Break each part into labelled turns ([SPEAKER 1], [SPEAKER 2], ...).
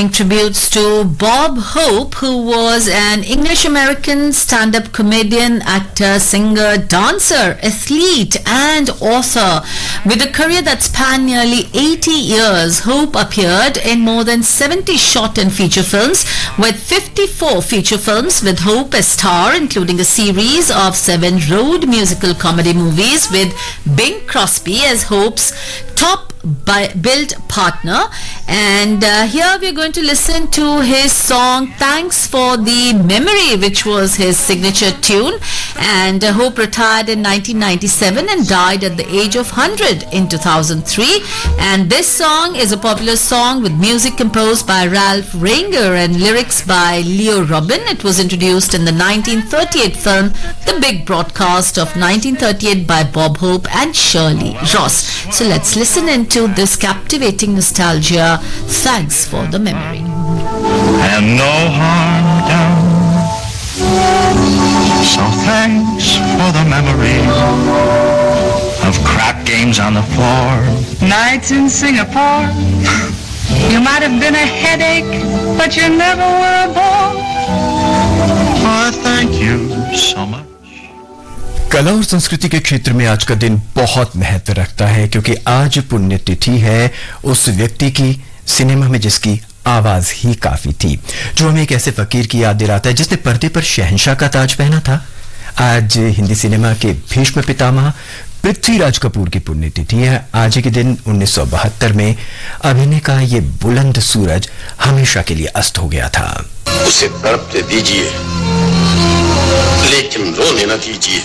[SPEAKER 1] paying tributes to Bob Hope, who was an English-American stand-up comedian, actor, singer, dancer, athlete, and author. With a career that spanned nearly 80 years, Hope appeared in more than 70 short and feature films, with 54 feature films with Hope as star, including a series of 7 road musical comedy movies with Bing Crosby as Hope's top billed partner. And here we are going to listen to his song Thanks for the Memory, which was his signature tune. And Hope retired in 1997 and died at the age of 100 in 2003. And this song is a popular song with music composed by Ralph Rainger and lyrics by Leo Robin. It was introduced in the 1938 film The Big Broadcast of 1938 by Bob Hope and Shirley Ross. So let's listen into this captivating nostalgia. Thanks for the memory.
[SPEAKER 2] And no harm done. So thanks for the memory of crap games on the floor,
[SPEAKER 3] nights in Singapore. You might have been a headache, but you never were a bore.
[SPEAKER 2] Oh, thank you so much.
[SPEAKER 4] कला और संस्कृति के क्षेत्र में आज का दिन बहुत महत्व रखता है, क्योंकि आज पुण्यतिथि है उस व्यक्ति की सिनेमा में जिसकी आवाज ही काफी थी, जो हमें एक ऐसे फकीर की याद दिलाता है जिसने पर्दे पर शहंशाह का ताज पहना था। आज हिंदी सिनेमा के भीष्म पितामह पृथ्वीराज कपूर की पुण्यतिथि है। आज के दिन 1972 में अभिनय का ये बुलंद सूरज हमेशा के लिए अस्त हो गया था।
[SPEAKER 5] उसे तड़पने दीजिए, लेकिन रोने न दीजिए।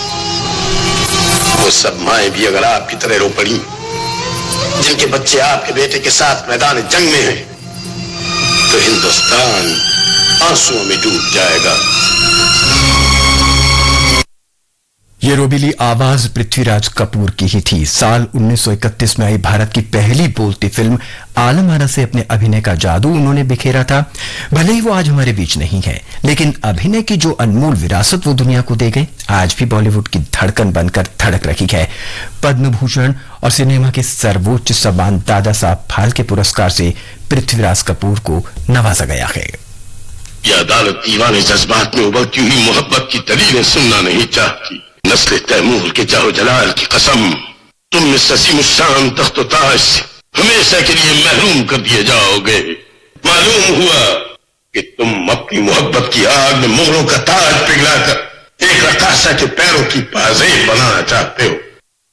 [SPEAKER 5] वो सब माएं भी अगर आपकी तरह रो पड़ी, जिनके बच्चे आपके बेटे के साथ मैदान जंग में हैं, तो हिंदुस्तान आंसुओं में डूब जाएगा।
[SPEAKER 4] ये रोबीली आवाज पृथ्वीराज कपूर की ही थी। साल 1931 में आई भारत की पहली बोलती फिल्म आलम आरा से अपने अभिनय का जादू उन्होंने बिखेरा था। भले ही वो आज हमारे बीच नहीं है, लेकिन अभिनय की जो अनमोल विरासत वो दुनिया को दे गए, आज भी बॉलीवुड की धड़कन बनकर धड़क रही है। पद्म भूषण और सिनेमा के सर्वोच्च सम्मान दादा साहब फाल्के पुरस्कार से पृथ्वीराज कपूर को नवाजा गया है।
[SPEAKER 5] यह अदालत दीवाने जज्बात में उबलती हुई मोहब्बत की दलीलें सुनना नहीं चाहती। नस्ल तैमूर के जाओ जलाल की कसम, तुम इस ससीम शान तख्तो ताज से हमेशा के लिए महरूम कर दिए जाओगे। मालूम हुआ कि तुम अपनी मोहब्बत की आग में मोहरों का ताज पिघलाकर एक रकासा के पैरों की पाजेब बनाना चाहते हो।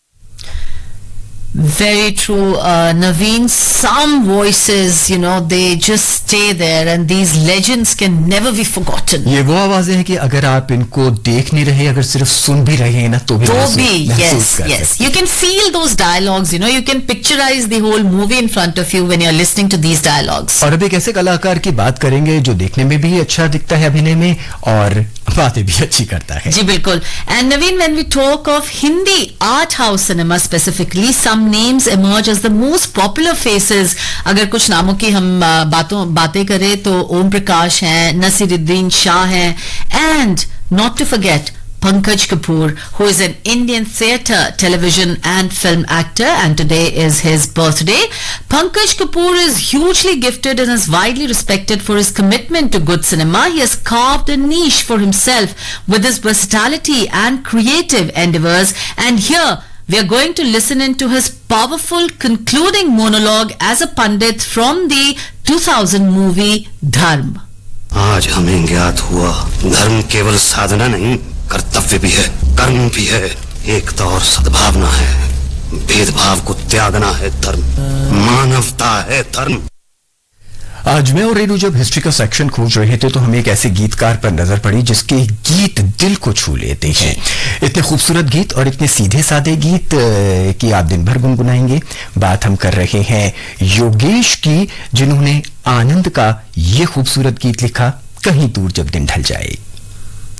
[SPEAKER 1] Very true, Naveen. Some voices, they just stay there, and these legends can never be forgotten.
[SPEAKER 4] ये वो आवाजें हैं कि अगर आप इनको देख नहीं रहे, अगर सिर्फ सुन भी रहे हैं ना, तो भी
[SPEAKER 1] yes. You can feel those dialogues, you can picturize the whole movie in front of you when you're listening to these dialogues.
[SPEAKER 4] और अब एक ऐसे कलाकार की बात करेंगे जो देखने में भी अच्छा दिखता है अभिनय में और बातें भी अच्छी करता है।
[SPEAKER 1] जी बिल्कुल। And Naveen, when we talk of Hindi art house cinema specifically, some names emerge as the most popular faces. अगर कुछ नामों की हम बातें करें तो ओम प्रकाश हैं, नसीरुद्दीन शाह हैं, and not to forget Pankaj Kapoor, who is an Indian theatre, television and film actor, and today is his birthday. Pankaj Kapoor is hugely gifted and is widely respected for his commitment to good cinema. He has carved a niche for himself with his versatility and creative endeavors, and here we are going to listen into his powerful concluding monologue as a pandit from the 2000 movie Dharm.
[SPEAKER 5] आज हमें ज्ञात हुआ, धर्म केवल साधना नहीं, कर्तव्य भी है, कर्म भी है, एकता और सद्भावना है, भेदभाव को त्यागना है धर्म, मानवता है धर्म।
[SPEAKER 4] आज मैं और रेनू जब हिस्ट्री का सेक्शन खोज रहे थे तो हमें एक ऐसे गीतकार पर नजर पड़ी जिसके गीत दिल को छू लेते हैं। इतने खूबसूरत गीत और इतने सीधे साधे गीत कि आप दिन भर गुनगुनाएंगे। बात हम कर रहे हैं योगेश की, जिन्होंने आनंद का ये खूबसूरत गीत लिखा, कहीं दूर जब दिन ढल जाए।